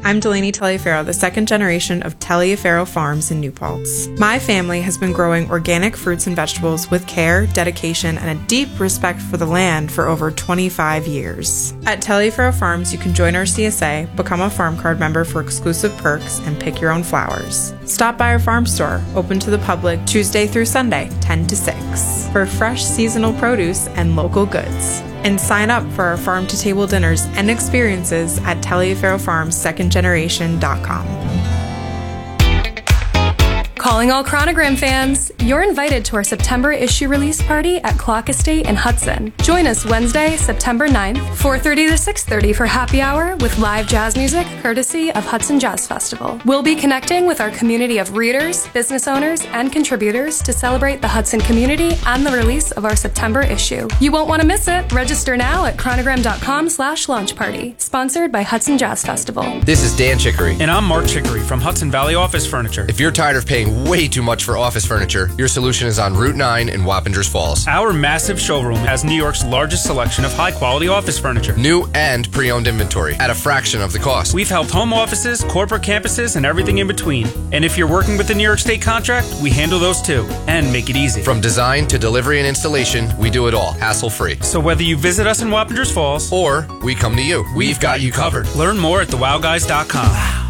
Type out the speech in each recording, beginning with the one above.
I'm Delaney Taliaferro, the second generation of Taliaferro Farms in New Paltz. My family has been growing organic fruits and vegetables with care, dedication, and a deep respect for the land for over 25 years. At Taliaferro Farms, you can join our CSA, become a farm card member for exclusive perks, and pick your own flowers. Stop by our farm store, open to the public Tuesday through Sunday, 10 to 6, for fresh seasonal produce and local goods. And sign up for our farm-to-table dinners and experiences at TaliaferroFarmsSecondGeneration.com. Calling all Chronogram fans, you're invited to our September issue release party at Clock Estate in Hudson. Join us Wednesday, September 9th, 4:30 to 6:30 for happy hour with live jazz music courtesy of Hudson Jazz Festival. We'll be connecting with our community of readers, business owners, and contributors to celebrate the Hudson community and the release of our September issue. You won't want to miss it. Register now at chronogram.com/launch party. Sponsored by Hudson Jazz Festival. This is Dan Chicory. And I'm Mark Chicory from Hudson Valley Office Furniture. If you're tired of paying way too much for office furniture, your solution is on Route 9 in Wappingers Falls. Our massive showroom has New York's largest selection of high-quality office furniture. New and pre-owned inventory at a fraction of the cost. We've helped home offices, corporate campuses, and everything in between. And if you're working with a New York State contract, we handle those too and make it easy. From design to delivery and installation, we do it all, hassle-free. So whether you visit us in Wappingers Falls or we come to you, we've got you covered. Learn more at thewowguys.com.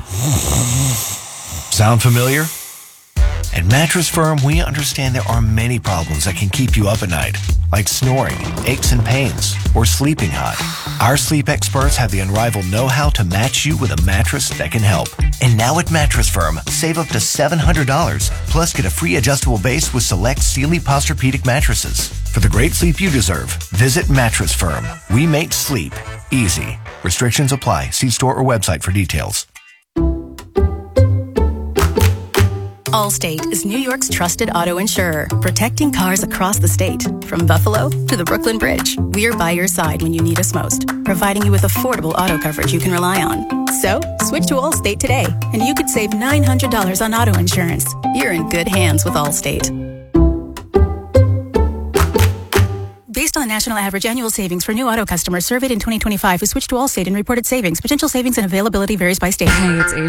Sound familiar? At Mattress Firm, we understand there are many problems that can keep you up at night, like snoring, aches and pains, or sleeping hot. Our sleep experts have the unrivaled know-how to match you with a mattress that can help. And now at Mattress Firm, save up to $700, plus get a free adjustable base with select Sealy Posturepedic mattresses. For the great sleep you deserve, visit Mattress Firm. We make sleep easy. Restrictions apply. See store or website for details. Allstate is New York's trusted auto insurer, protecting cars across the state. From Buffalo to the Brooklyn Bridge, we're by your side when you need us most, providing you with affordable auto coverage you can rely on. So, switch to Allstate today, and you could save $900 on auto insurance. You're in good hands with Allstate. Based on the national average annual savings for new auto customers surveyed in 2025 who switched to Allstate and reported savings, potential savings and availability varies by state. Hey, it's